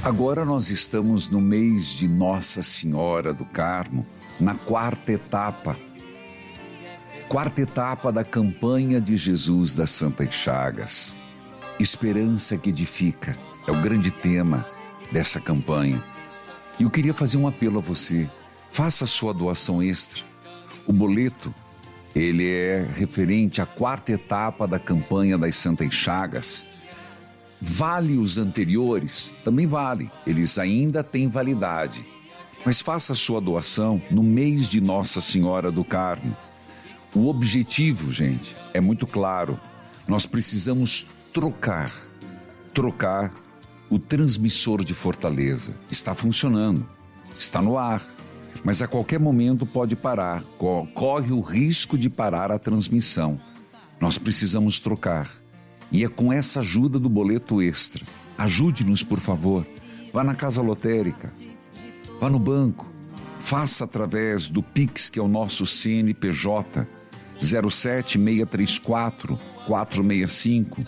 Agora nós estamos no mês de Nossa Senhora do Carmo, na quarta etapa da campanha de Jesus das Santas Chagas. Esperança que edifica é o grande tema dessa campanha. E eu queria fazer um apelo a você: faça a sua doação extra. O boleto, ele é referente à quarta etapa da campanha das Santas Chagas. Vale os anteriores? Também vale, eles ainda têm validade. Mas faça a sua doação no mês de Nossa Senhora do Carmo. O objetivo, gente, é muito claro. Nós precisamos trocar o transmissor de Fortaleza. Está funcionando, está no ar, mas a qualquer momento pode parar, corre o risco de parar a transmissão. Nós precisamos trocar. E é com essa ajuda do boleto extra. Ajude-nos, por favor. Vá na casa lotérica, vá no banco, faça através do Pix, que é o nosso CNPJ, 07634 465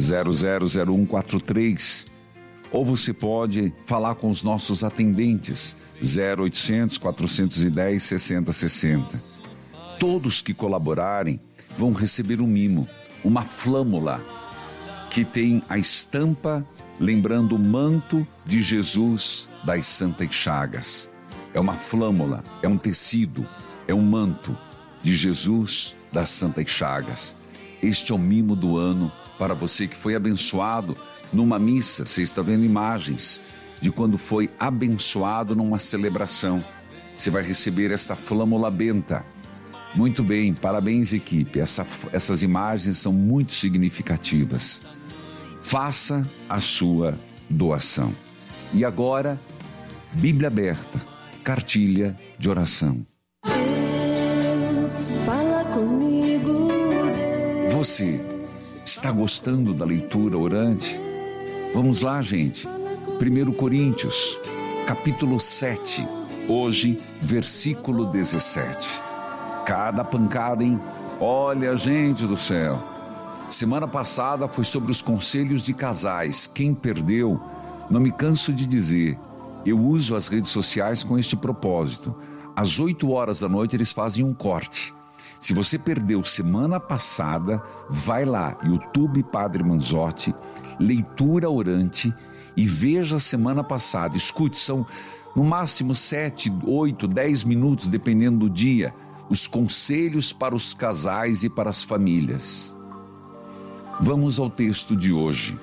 000143. Ou você pode falar com os nossos atendentes, 0800 410 6060. Todos que colaborarem vão receber um mimo, uma flâmula, que tem a estampa lembrando o manto de Jesus das Santas Chagas. É uma flâmula, é um tecido, é um manto de Jesus das Santas Chagas. Este é o mimo do ano para você que foi abençoado numa missa. Você está vendo imagens de quando foi abençoado numa celebração. Você vai receber esta flâmula benta. Muito bem, parabéns, equipe. Essas imagens são muito significativas. Faça a sua doação. E agora, Bíblia aberta, cartilha de oração. Deus, fala comigo, Deus. Você está gostando da leitura orante? Vamos lá, gente. 1 Coríntios, capítulo 7, hoje, versículo 17. Cada pancada, hein? Olha, gente do céu. Semana passada foi sobre os conselhos de casais. Quem perdeu, não me canso de dizer, eu uso as redes sociais com este propósito. Às 8 horas da noite eles fazem um corte. Se você perdeu semana passada, vai lá, YouTube Padre Manzotti, leitura orante, e veja a semana passada. Escute, são no máximo 7, 8, 10 minutos, dependendo do dia, os conselhos para os casais e para as famílias. Vamos ao texto de hoje.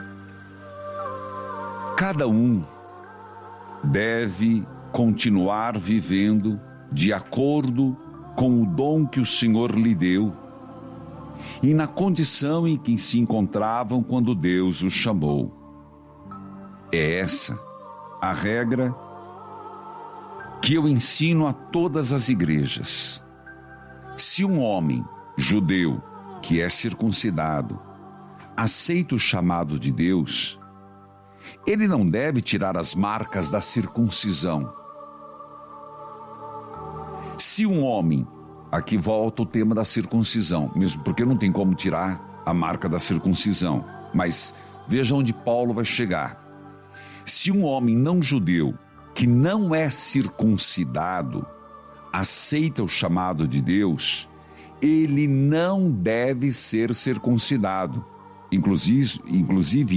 Cada um deve continuar vivendo de acordo com o dom que o Senhor lhe deu e na condição em que se encontravam quando Deus os chamou. É essa a regra que eu ensino a todas as igrejas. Se um homem judeu que é circuncidado aceita o chamado de Deus, ele não deve tirar as marcas da circuncisão. Se um homem, aqui volta o tema da circuncisão, mesmo porque não tem como tirar a marca da circuncisão, mas veja onde Paulo vai chegar. Se um homem não judeu que não é circuncidado aceita o chamado de Deus, ele não deve ser circuncidado. Inclusive